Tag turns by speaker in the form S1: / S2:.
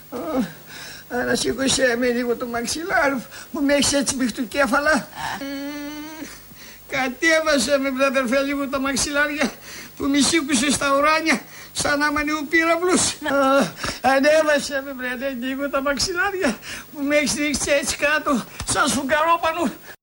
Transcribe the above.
S1: Ανασήκωσέ με λίγο το μαξιλάρι που με έχεις έτσι μπιχτουκέφαλα. Κατέβασε με, βραδερφέ, λίγο τα μαξιλάρια που μη σήκωσε στα ουράνια σαν να μανιού πύραυλους. Ανέβασε με, βρε, λίγο τα μαξιλάρια που με έχεις ρίξει έτσι κάτω σαν σφουγγαρόπανο